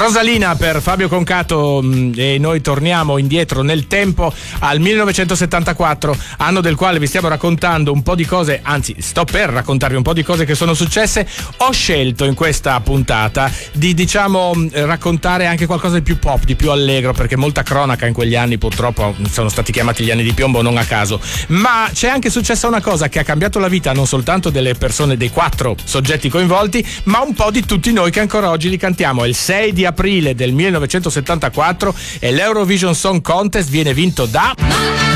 Rosalina per Fabio Concato, e noi torniamo indietro nel tempo al 1974, anno del quale vi stiamo raccontando un po' di cose, anzi sto per raccontarvi un po' di cose che sono successe. Ho scelto in questa puntata di raccontare anche qualcosa di più pop, di più allegro, perché molta cronaca in quegli anni purtroppo sono stati chiamati gli anni di piombo non a caso, ma c'è anche successa una cosa che ha cambiato la vita non soltanto delle persone, dei 4 soggetti coinvolti, ma un po' di tutti noi che ancora oggi li cantiamo. È il 6 di aprile del 1974 e l'Eurovision Song Contest viene vinto da